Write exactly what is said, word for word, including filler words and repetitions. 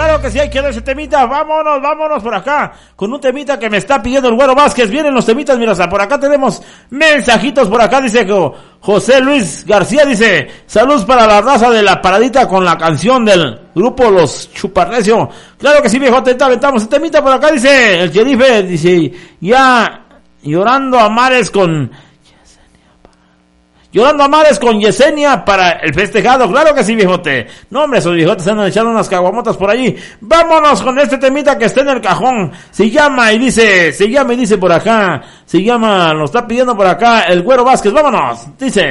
claro que sí, hay que dar ese temita. Vámonos, vámonos por acá con un temita que me está pidiendo el Güero Vázquez. Vienen los temitas, mira, o sea, por acá tenemos mensajitos por acá, dice José Luis García, dice, saludos para la raza de la paradita con la canción del grupo Los Chuparrecio. Claro que sí, viejo, te aventamos el temita por acá, dice el Jennifer, dice, ya llorando a mares con... Llorando a mares con Yesenia para el festejado, claro que sí, viejote. No, hombre, esos viejotes andan echando unas caguamotas por allí. Vámonos con este temita que está en el cajón. Se llama y dice, se llama y dice por acá, se llama, lo está pidiendo por acá el Güero Vázquez. Vámonos, dice.